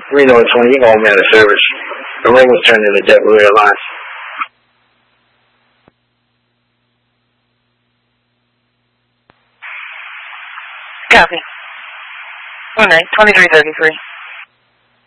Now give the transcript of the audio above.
Reno and 20, you can hold me out of service. The ring was turned into JetBlue Airlines. Copy. All right, 2333.